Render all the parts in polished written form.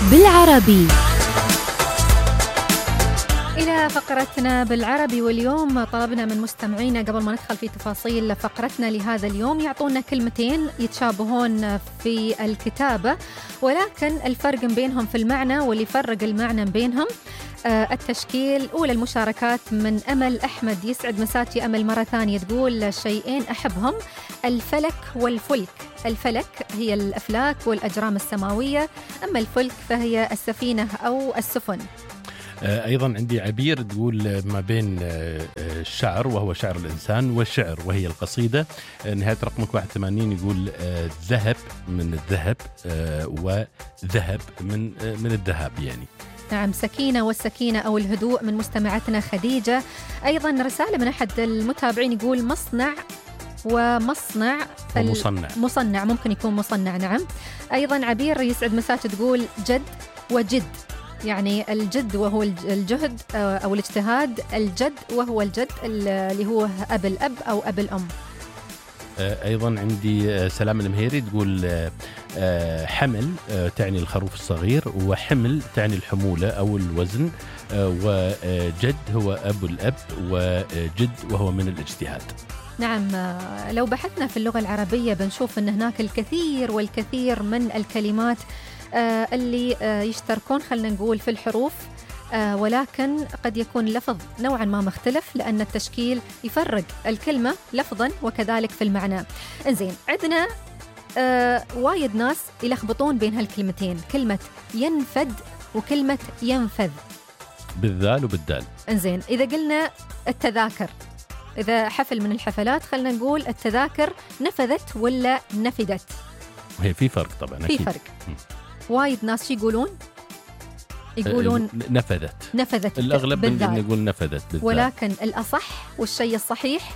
بالعربي. إلى فقرتنا بالعربي، واليوم طلبنا من مستمعينا قبل ما ندخل في تفاصيل فقرتنا لهذا اليوم يعطونا كلمتين يتشابهون في الكتابة ولكن الفرق بينهم في المعنى، واللي يفرق المعنى بينهم التشكيل. أولى المشاركات من أمل أحمد، يسعد مساك يا أمل مرة ثانية، تقول شيئين أحبهم: الفلك والفلك. الفلك هي الأفلاك والأجرام السماوية، أما الفلك فهي السفينة أو السفن. أيضا عندي عبير تقول ما بين الشعر وهو شعر الإنسان والشعر وهي القصيدة. نهاية رقمك 81 يقول ذهب من الذهب وذهب من الذهب يعني. نعم، سكينة والسكينة أو الهدوء من مستمعتنا خديجة. أيضا رسالة من أحد المتابعين يقول مصنع ومصنع مصنع، ممكن يكون مصنع. نعم. أيضا عبير يسعد مساك تقول جد وجد، يعني الجد وهو الجهد أو الاجتهاد، الجد وهو الجد اللي هو أب الأب أو أب الأم. أيضا عندي سلام المهيري تقول حمل تعني الخروف الصغير، وحمل تعني الحمولة أو الوزن، وجد هو أبو الأب، وجد وهو من الاجتهاد. نعم، لو بحثنا في اللغة العربية بنشوف أن هناك الكثير والكثير من الكلمات اللي يشتركون خلنا نقول في الحروف، ولكن قد يكون لفظ نوعا ما مختلف لأن التشكيل يفرق الكلمة لفظا وكذلك في المعنى. إنزين، عندنا وايد ناس يلخبطون بين هالكلمتين، كلمة ينفد وكلمة ينفذ، بالذال وبالدال. إنزين، إذا قلنا التذاكر، إذا حفل من الحفلات خلنا نقول التذاكر نفذت ولا نفدت؟ وهي في فرق طبعا، في فرق. وايد ناس يقولون نفذت الأغلب نقول نفذت بالذات، ولكن الأصح والشيء الصحيح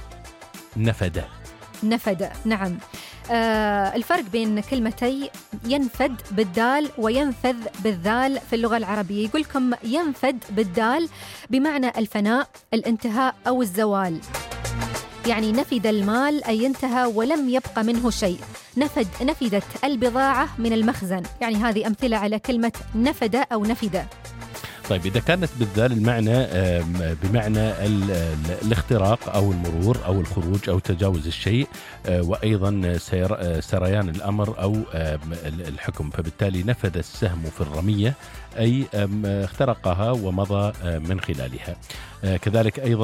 نفد. نعم. الفرق بين كلمتي ينفد بالدال وينفذ بالذال في اللغة العربية، يقول لكم ينفد بالدال بمعنى الفناء، الانتهاء أو الزوال، يعني نفد المال أي انتهى ولم يبقى منه شيء. نفدت البضاعة من المخزن، يعني هذه أمثلة على كلمة نفد أو نفد. طيب إذا كانت بالذال المعنى بمعنى الاختراق أو المرور أو الخروج أو تجاوز الشيء، وأيضا سريان الأمر أو الحكم، فبالتالي نفذ السهم في الرمية أي اخترقها ومضى من خلالها. كذلك أيضا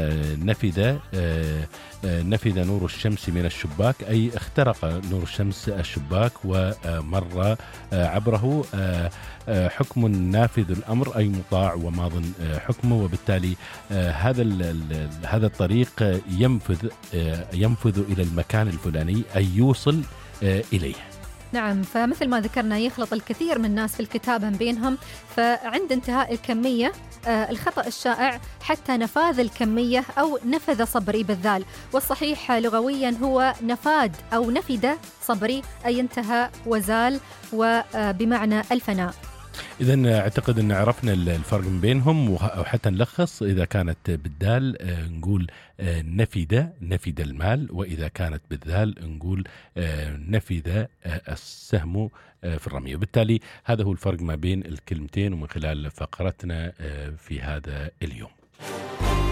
نفذ نور الشمس من الشباك أي اخترق نور الشمس الشباك ومر عبره. حكم نافذ الأمر أي مطاع وماض حكمه، وبالتالي هذا الطريق ينفذ إلى المكان الفلاني أي يوصل إليه. نعم، فمثل ما ذكرنا يخلط الكثير من الناس في الكتابة بينهم، فعند انتهاء الكمية الخطأ الشائع حتى نفاذ الكمية أو نفذ صبري بالذال، والصحيح لغويا هو نفاد أو نفد صبري أي انتهى وزال وبمعنى الفناء. إذن أعتقد أن عرفنا الفرق بينهم، وحتى نلخص إذا كانت بالدال نقول نفد المال، وإذا كانت بالذال نقول نفذ السهم في الرمي. وبالتالي هذا هو الفرق ما بين الكلمتين، ومن خلال فقرتنا في هذا اليوم.